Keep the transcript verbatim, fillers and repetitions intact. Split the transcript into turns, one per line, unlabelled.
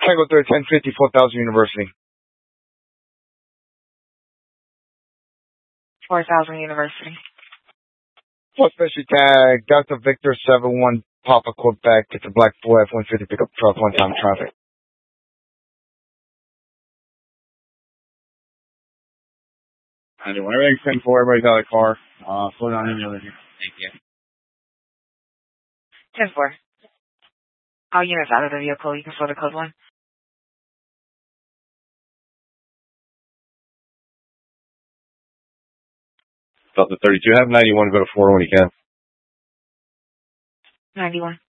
Tango third, ten fifty, four thousand University.
four thousand University.
Plus special tag, Delta Victor seven one, Papa Quebec, it's a Black four F one fifty pickup truck, one time traffic.
Anyway, everything's ten four, everybody's out of the car. Uh, slow down in the other here.
Thank you.
ten four. All units out of the vehicle, you can slow to code one.
Delta thirty-two, have ninety-one go to four when you can.
ninety-one.